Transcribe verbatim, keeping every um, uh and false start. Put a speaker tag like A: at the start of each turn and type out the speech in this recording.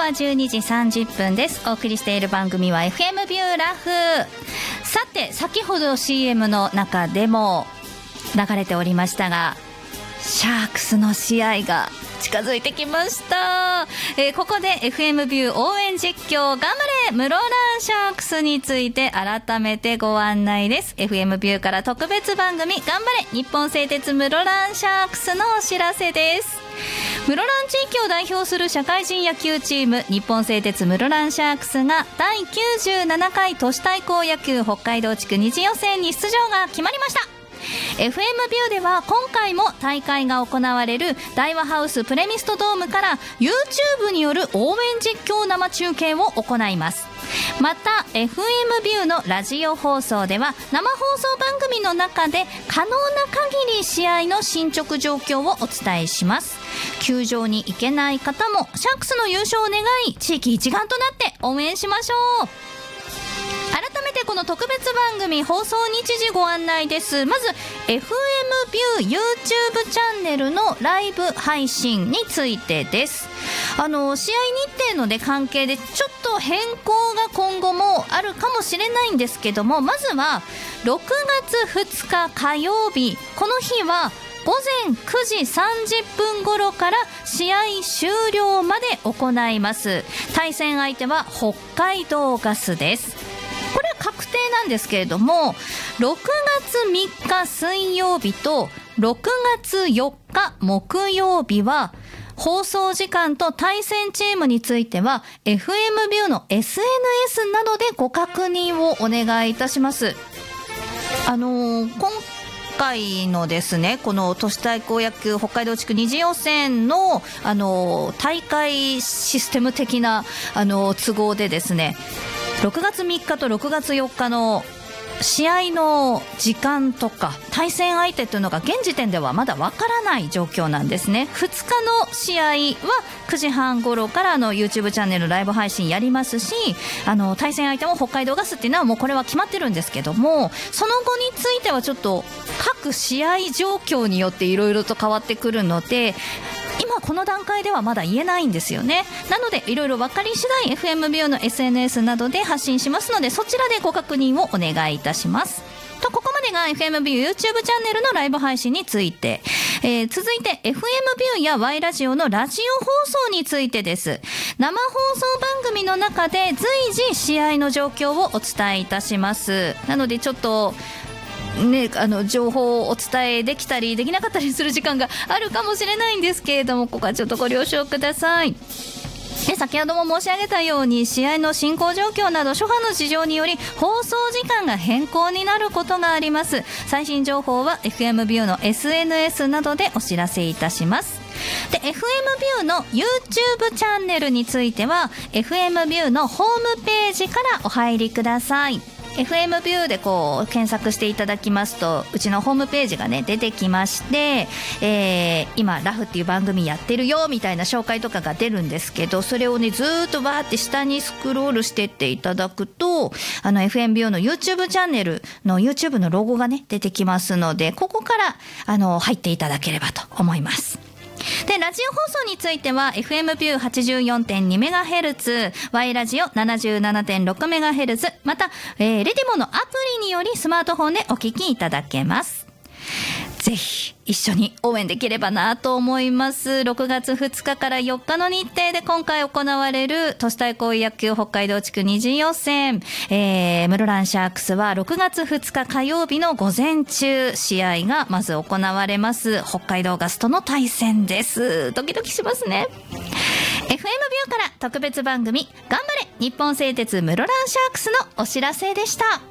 A: はじゅうにじさんじゅっぷんです。お送りしている番組は エフエム ビューラフ。さて先ほど シーエム の中でも流れておりましたが、シャークスの試合が近づいてきました、えー、ここで エフエム ビュー応援実況頑張れ室蘭シャークスについて改めてご案内です。 エフエム ビューから特別番組頑張れ日本製鉄室蘭シャークスのお知らせです。室蘭地域を代表する社会人野球チーム日本製鉄室蘭シャークスがだいきゅうじゅうななかい都市対抗野球北海道地区二次予選に出場が決まりました。エフエム ビューでは今回も大会が行われる大和ハウスプレミストドームから YouTube による応援実況生中継を行います。また エフエム ビューのラジオ放送では生放送番組の中で可能な限り試合の進捗状況をお伝えします。球場に行けない方もシャークスの優勝を願い地域一丸となって応援しましょう。改めてこの特別番組放送日時ご案内です。まず エフエム ビュー YouTube チャンネルのライブ配信についてです。あの試合日程の、ね、関係でちょっと変更が今後もあるかもしれないんですけども、まずはろくがつふつか火曜日、この日はごぜんくじさんじゅっぷん頃から試合終了まで行います。対戦相手は北海道ガスです。これは確定なんですけれども、ろくがつみっか水曜日とろくがつよっか木曜日は放送時間と対戦チームについては エフエム ビューの エスエヌエス などでご確認をお願いいたします。あのー、今今回のですね、この都市対抗野球北海道地区二次予選のあの大会システム的なあの都合でですね、ろくがつみっかとろくがつよっかの試合の時間とか対戦相手というのが現時点ではまだわからない状況なんですね。ふつかの試合はくじはん頃からあの YouTube チャンネルライブ配信やりますし、あの対戦相手も北海道ガスっていうのはもうこれは決まってるんですけども、その後についてはちょっと各試合状況によっていろいろと変わってくるので、今この段階ではまだ言えないんですよね。なのでいろいろ分かり次第 エフエム ビューの エスエヌエス などで発信しますので、そちらでご確認をお願いいたします。とここまでが エフエム ビュー YouTube チャンネルのライブ配信について、えー、続いて エフエム ビューや Y ラジオのラジオ放送についてです。生放送番組の中で随時試合の状況をお伝えいたします。なのでちょっとね、あの情報をお伝えできたりできなかったりする時間があるかもしれないんですけれども、ここはちょっとご了承ください。で先ほども申し上げたように試合の進行状況など諸般の事情により放送時間が変更になることがあります。最新情報は エフエム ビューの エスエヌエス などでお知らせいたします。で エフエム ビューの YouTube チャンネルについては エフエム ビューのホームページからお入りください。エフエム ビューでこう検索していただきますとうちのホームページがね出てきまして、えー、今ラフっていう番組やってるよみたいな紹介とかが出るんですけど、それをねずーっとバーって下にスクロールしてっていただくと、あの エフエム ビューの YouTube チャンネルの YouTube のロゴがね出てきますので、ここからあの入っていただければと思います。でラジオ放送については エフエム ビュー はちじゅうよんてんにメガヘルツ、Y ラジオ ななじゅうななてんろくメガヘルツ、また、えー、レディモのアプリによりスマートフォンでお聞きいただけます。ぜひ一緒に応援できればなと思います。ろくがつふつかからよっかの日程で今回行われる都市対抗野球北海道地区二次予選、えー、室蘭シャークスはろくがつふつか火曜日の午前中試合がまず行われます。北海道ガスとの対戦です。ドキドキしますね。 エフエム ビューから特別番組頑張れ日本製鉄室蘭シャークスのお知らせでした。